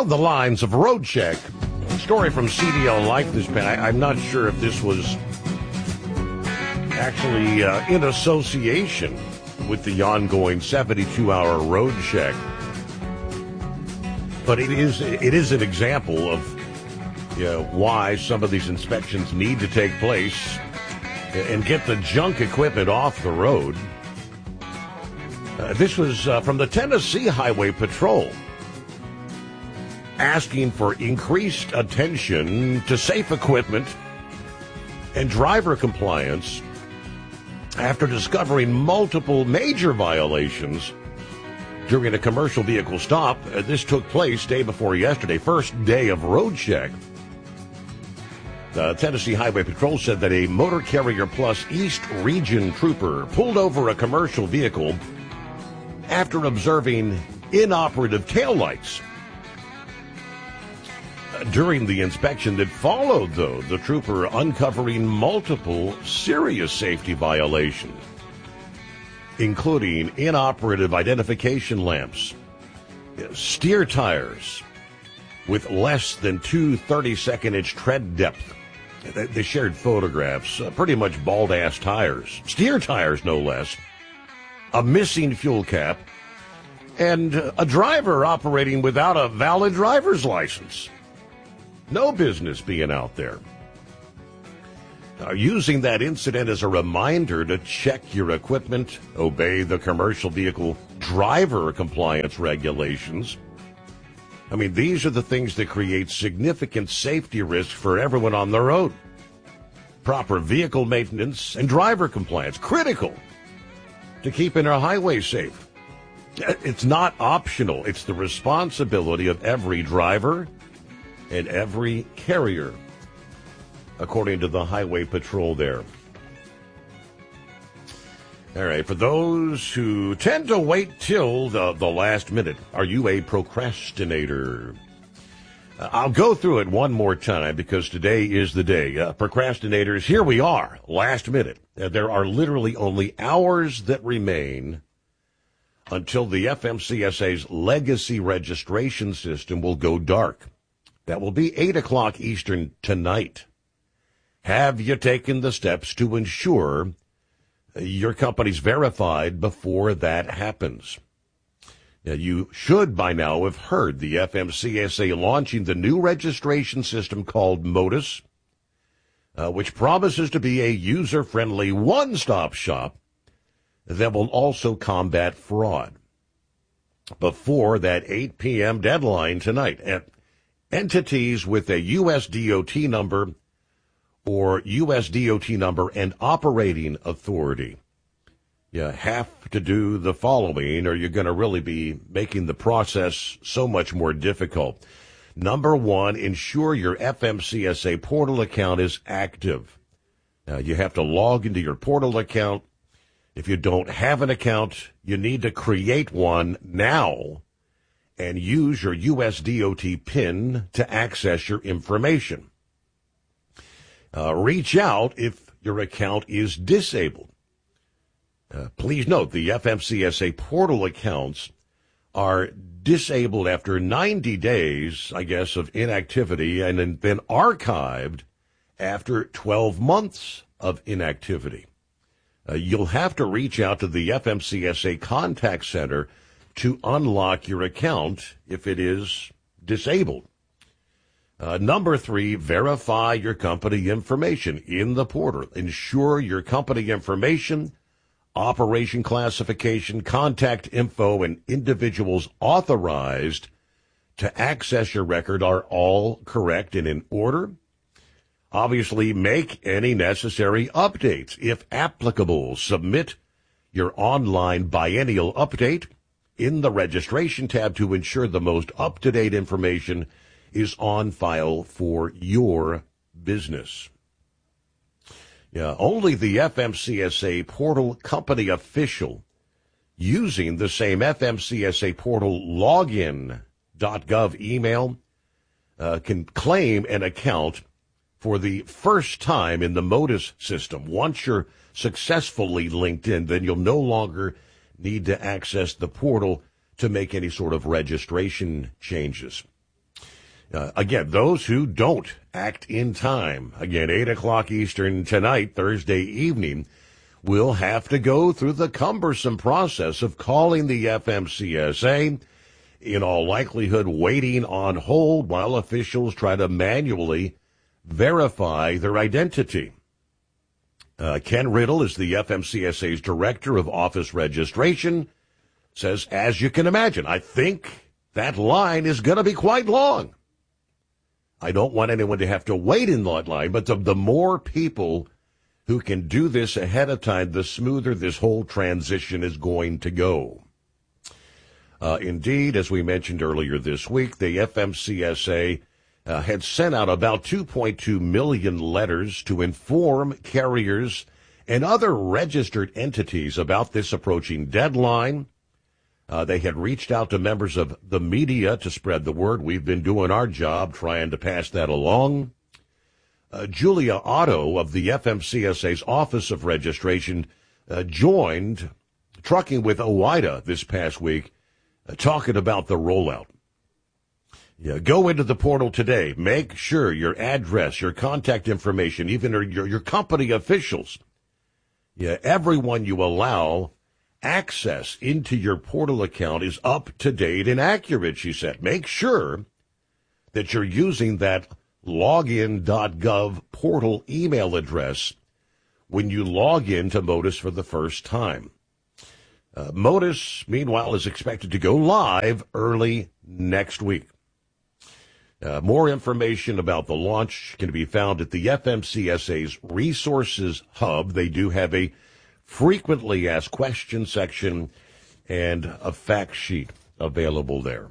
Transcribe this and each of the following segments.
along the lines of road check, story from CDL Life this past. I'm not sure if this was actually in association with the ongoing 72-hour road check, but it is an example of why some of these inspections need to take place and get the junk equipment off the road. This was from the Tennessee Highway Patrol, asking for increased attention to safe equipment and driver compliance after discovering multiple major violations during a commercial vehicle stop. This took place day before yesterday, first day of road check. The Tennessee Highway Patrol said that a Motor Carrier Plus East Region trooper pulled over a commercial vehicle after observing inoperative taillights. During the inspection that followed, though, the trooper uncovering multiple serious safety violations, including inoperative identification lamps, steer tires with less than 2 32nd-inch tread depth. They shared photographs, pretty much bald-ass tires, steer tires no less, a missing fuel cap, and a driver operating without a valid driver's license. No business being out there. Using that incident as a reminder to check your equipment, obey the commercial vehicle driver compliance regulations. I mean, these are the things that create significant safety risks for everyone on the road. Proper vehicle maintenance and driver compliance, critical to keeping our highways safe. It's not optional. It's the responsibility of every driver and every carrier, according to the Highway Patrol there. All right, for those who tend to wait till the last minute, are you a procrastinator? I'll go through it one more time because today is the day. Procrastinators, here we are, last minute. There are literally only hours that remain until the FMCSA's legacy registration system will go dark. That will be 8 o'clock Eastern tonight. Have you taken the steps to ensure your company's verified before that happens? Now, you should by now have heard the FMCSA launching the new registration system called Modus, which promises to be a user-friendly one-stop shop that will also combat fraud. Before that 8 p.m. deadline tonight, entities with a USDOT number or USDOT number and operating authority, you have to do the following, or you're going to really be making the process so much more difficult. Number one, ensure your FMCSA portal account is active. Now, you have to log into your portal account. If you don't have an account, you need to create one now and use your USDOT PIN to access your information. Reach out if your account is disabled. Please note the FMCSA portal accounts are disabled after 90 days, I guess, of inactivity and then archived after 12 months of inactivity. You'll have to reach out to the FMCSA contact center to unlock your account if it is disabled. Number three, verify your company information in the portal. Ensure your company information, operation classification, contact info, and individuals authorized to access your record are all correct and in order. Obviously, make any necessary updates. If applicable, submit your online biennial update in the registration tab to ensure the most up-to-date information is on file for your business. Only the FMCSA portal company official using the same FMCSA portal login.gov email can claim an account for the first time in the Modus system. Once you're successfully linked in, then you'll no longer need to access the portal to make any sort of registration changes. Again, those who don't act in time, again, 8 o'clock Eastern tonight, Thursday evening, will have to go through the cumbersome process of calling the FMCSA, in all likelihood waiting on hold while officials try to manually verify their identity. Ken Riddle is the FMCSA's Director of Office Registration, says, as you can imagine, I think that line is going to be quite long. I don't want anyone to have to wait in that line, but the more people who can do this ahead of time, the smoother this whole transition is going to go. Indeed, as we mentioned earlier this week, the FMCSA had sent out about 2.2 million letters to inform carriers and other registered entities about this approaching deadline. They had reached out to members of the media to spread the word. We've been doing our job trying to pass that along. Julia Otto of the FMCSA's Office of Registration joined Trucking with OOIDA this past week, talking about the rollout. Yeah, go into the portal today. Make sure your address, your contact information, even your company officials, everyone you allow access into your portal account is up to date and accurate, she said. Make sure that you're using that login.gov portal email address when you log in to Modus for the first time. Modus, meanwhile, is expected to go live early next week. More information about the launch can be found at the FMCSA's Resources Hub. They do have a frequently asked questions section and a fact sheet available there.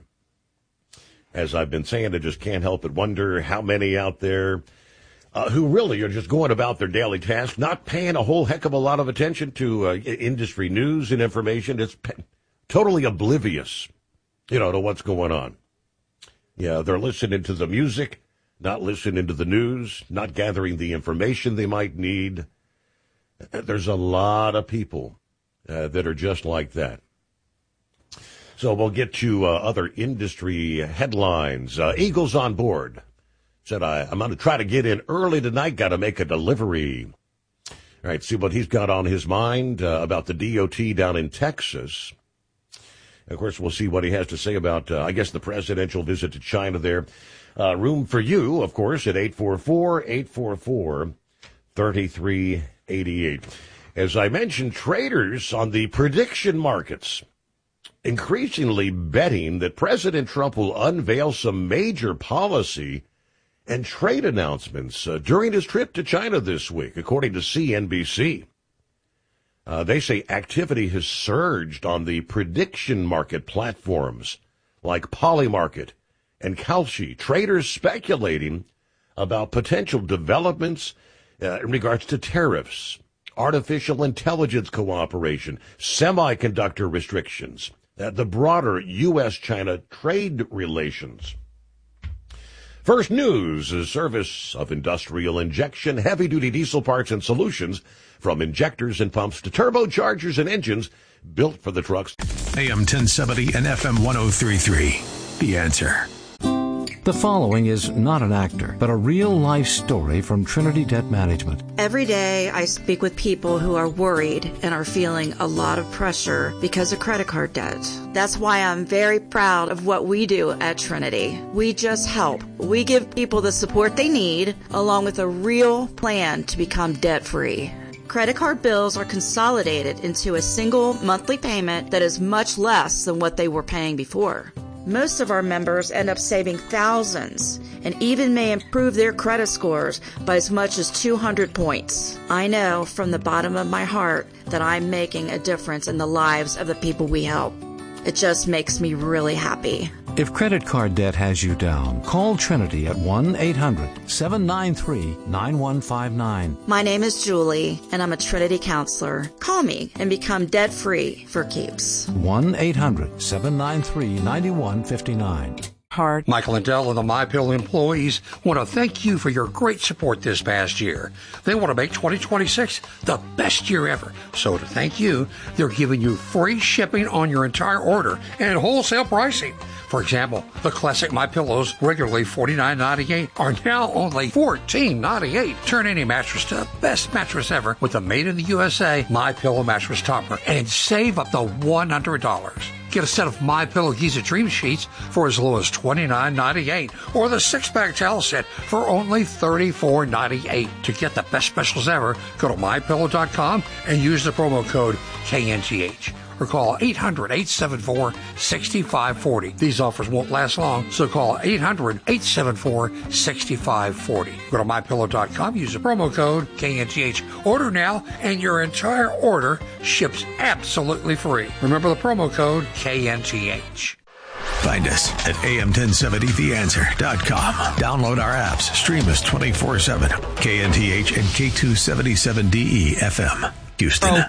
As I've been saying, I just can't help but wonder how many out there who really are just going about their daily task, not paying a whole heck of a lot of attention to industry news and information. It's totally oblivious, to what's going on. Yeah, they're listening to the music, not listening to the news, not gathering the information they might need. There's a lot of people that are just like that. So we'll get to other industry headlines. Eagles on board. Said, I'm going to try to get in early tonight, got to make a delivery. All right, see what he's got on his mind about the DOT down in Texas. Of course, we'll see what he has to say about, the presidential visit to China there. Room for you, of course, at 844-844-3388. As I mentioned, traders on the prediction markets increasingly betting that President Trump will unveil some major policy and trade announcements during his trip to China this week, according to CNBC. They say activity has surged on the prediction market platforms like Polymarket and Kalshi. Traders speculating about potential developments in regards to tariffs, artificial intelligence cooperation, semiconductor restrictions, the broader U.S.-China trade relations. First News, a service of industrial injection, heavy-duty diesel parts and solutions, from injectors and pumps to turbochargers and engines, built for the trucks. AM 1070 and FM 103.3. The Answer. The following is not an actor, but a real-life story from Trinity Debt Management. Every day I speak with people who are worried and are feeling a lot of pressure because of credit card debt. That's why I'm very proud of what we do at Trinity. We just help. We give people the support they need, along with a real plan to become debt-free. Credit card bills are consolidated into a single monthly payment that is much less than what they were paying before. Most of our members end up saving thousands and even may improve their credit scores by as much as 200 points. I know from the bottom of my heart that I'm making a difference in the lives of the people we help. It just makes me really happy. If credit card debt has you down, call Trinity at 1-800-793-9159. My name is Julie, and I'm a Trinity counselor. Call me and become debt-free for keeps. 1-800-793-9159. hard. Michael Lindell and the MyPillow employees want to thank you for your great support this past year. They want to make 2026 the best year ever. So to thank you, they're giving you free shipping on your entire order and wholesale pricing. For example, the classic MyPillows, regularly $49.98, are now only $14.98. Turn any mattress to the best mattress ever with the made in the USA MyPillow mattress topper and save up to $100. Get a set of MyPillow Giza Dream Sheets for as low as $29.98 or the 6-pack towel set for only $34.98. To get the best specials ever, go to MyPillow.com and use the promo code KNGH. Or call 800-874-6540. These offers won't last long, so call 800-874-6540. Go to MyPillow.com, use the promo code KNGH. Order now, and your entire order ships absolutely free. Remember the promo code KNGH. Find us at am1070theanswer.com. Download our apps. Stream us 24/7. KNTH and K277DE FM. Houston.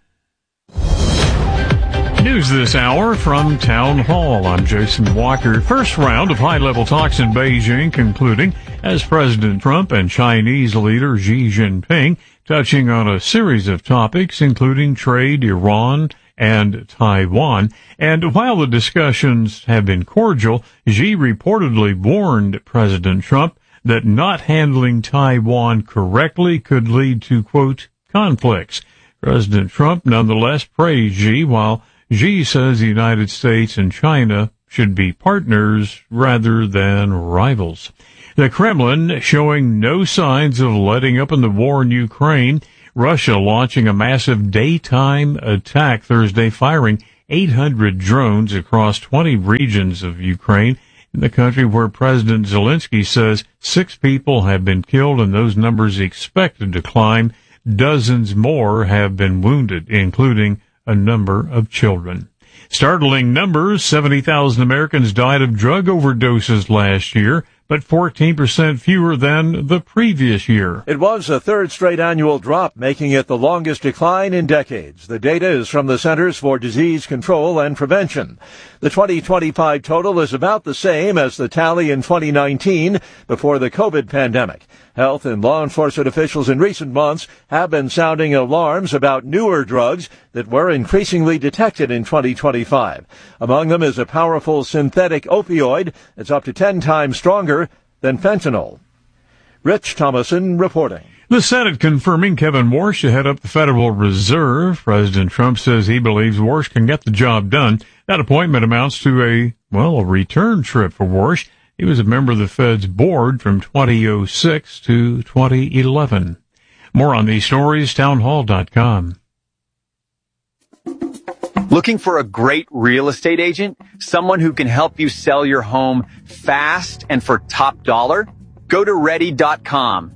News this hour from Town Hall. I'm Jason Walker. First round of high-level talks in Beijing concluding as President Trump and Chinese leader Xi Jinping touching on a series of topics, including trade, Iran, and Taiwan. And while the discussions have been cordial, Xi reportedly warned President Trump that not handling Taiwan correctly could lead to, quote, conflicts. President Trump nonetheless praised Xi, while Xi says the United States and China should be partners rather than rivals. The Kremlin showing no signs of letting up in the war in Ukraine. Russia launching a massive daytime attack Thursday, firing 800 drones across 20 regions of Ukraine, in the country where President Zelensky says 6 people have been killed and those numbers expected to climb. Dozens more have been wounded, including a number of children. Startling numbers, 70,000 Americans died of drug overdoses last year, but 14% fewer than the previous year. It was a third straight annual drop, making it the longest decline in decades. The data is from the Centers for Disease Control and Prevention. The 2025 total is about the same as the tally in 2019 before the COVID pandemic. Health and law enforcement officials in recent months have been sounding alarms about newer drugs that were increasingly detected in 2025. Among them is a powerful synthetic opioid that's up to 10 times stronger than fentanyl. Rich Thomason reporting. The Senate confirming Kevin Warsh to head up the Federal Reserve. President Trump says he believes Warsh can get the job done. That appointment amounts to a return trip for Warsh. He was a member of the Fed's board from 2006 to 2011. More on these stories, townhall.com. Looking for a great real estate agent? Someone who can help you sell your home fast and for top dollar? Go to Ready.com,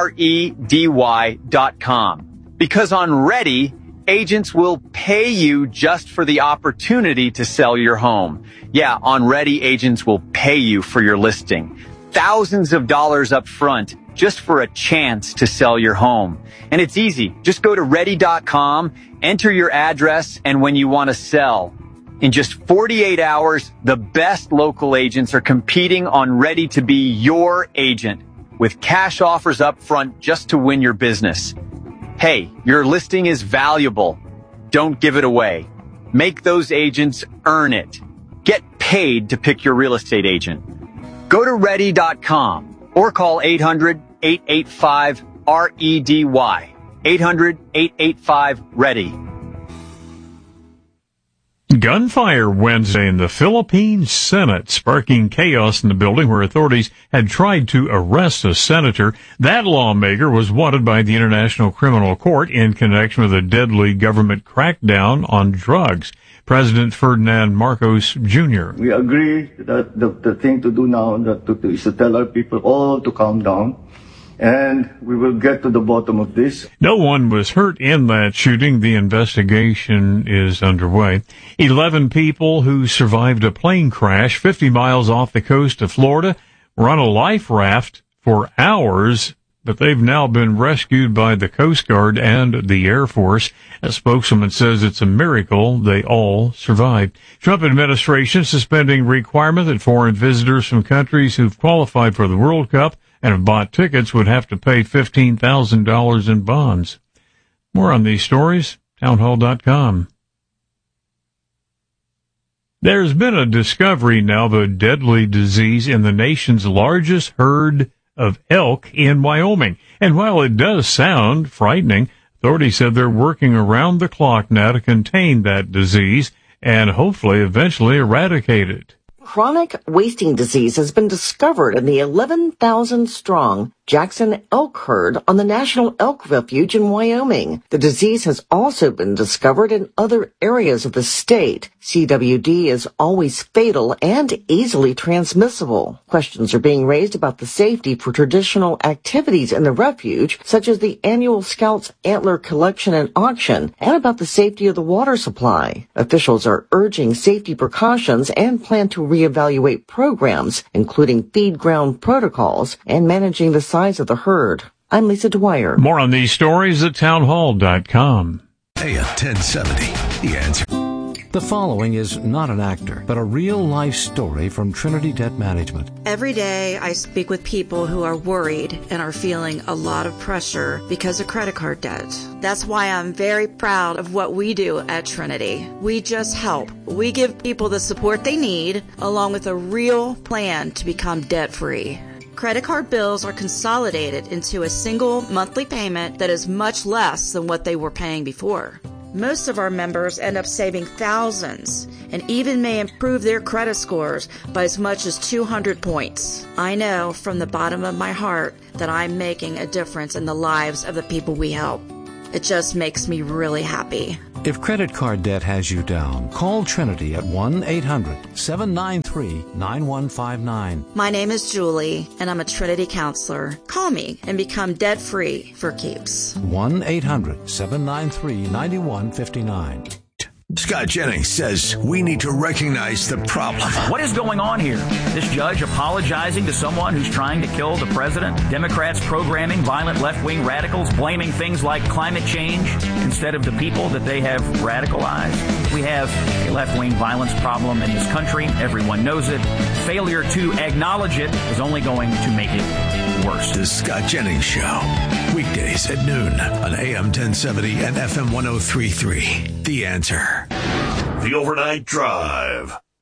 REDY.com. Because on Ready, agents will pay you just for the opportunity to sell your home. Yeah, on Ready, agents will pay you for your listing. Thousands of dollars up front just for a chance to sell your home. And it's easy. Just go to Ready.com, enter your address, and when you want to sell. In just 48 hours, the best local agents are competing on Ready to be your agent with cash offers up front just to win your business. Hey, your listing is valuable. Don't give it away. Make those agents earn it. Get paid to pick your real estate agent. Go to Ready.com or call 800-885-REDY. 800-885-READY. Gunfire Wednesday in the Philippine Senate, sparking chaos in the building where authorities had tried to arrest a senator. That lawmaker was wanted by the International Criminal Court in connection with a deadly government crackdown on drugs. President Ferdinand Marcos Jr. We agree that the thing to do now is to tell our people all to calm down. And we will get to the bottom of this. No one was hurt in that shooting. The investigation is underway. 11 people who survived a plane crash 50 miles off the coast of Florida were on a life raft for hours but they've now been rescued by the Coast Guard and the Air Force. A spokeswoman says it's a miracle they all survived. Trump administration suspending requirement that foreign visitors from countries who've qualified for the World Cup and have bought tickets would have to pay $15,000 in bonds. More on these stories, townhall.com. There's been a discovery now of a deadly disease in the nation's largest herd of elk in Wyoming. And while it does sound frightening, authorities said they're working around the clock now to contain that disease and hopefully eventually eradicate it. Chronic wasting disease has been discovered in the 11,000-strong Jackson elk herd on the National Elk Refuge in Wyoming. The disease has also been discovered in other areas of the state. CWD is always fatal and easily transmissible. Questions are being raised about the safety for traditional activities in the refuge, such as the annual Scouts Antler Collection and Auction, and about the safety of the water supply. Officials are urging safety precautions and plan to reevaluate programs, including feed ground protocols and managing the size of the herd. I'm Lisa Dwyer. More on these stories at townhall.com. AM 1070, The Answer. The following is not an actor, but a real-life story from Trinity Debt Management. Every day I speak with people who are worried and are feeling a lot of pressure because of credit card debt. That's why I'm very proud of what we do at Trinity. We just help. We give people the support they need, along with a real plan to become debt-free. Credit card bills are consolidated into a single monthly payment that is much less than what they were paying before. Most of our members end up saving thousands and even may improve their credit scores by as much as 200 points. I know from the bottom of my heart that I'm making a difference in the lives of the people we help. It just makes me really happy. If credit card debt has you down, call Trinity at 1-800-793-9159. My name is Julie, and I'm a Trinity counselor. Call me and become debt-free for keeps. 1-800-793-9159. Scott Jennings says we need to recognize the problem. What is going on here? This judge apologizing to someone who's trying to kill the president? Democrats programming violent left-wing radicals, blaming things like climate change instead of the people that they have radicalized? We have a left-wing violence problem in this country. Everyone knows it. Failure to acknowledge it is only going to make it worse. The Scott Jennings Show. Weekdays at noon on AM 1070 and FM 103.3. The Answer. The Overnight Drive.